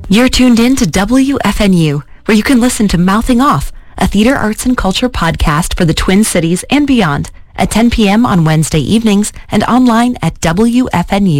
You're tuned in to WFNU, where you can listen to Mouthing Off, a theater, arts, and culture podcast for the Twin Cities and beyond, at 10 p.m. on Wednesday evenings and online at WFNU.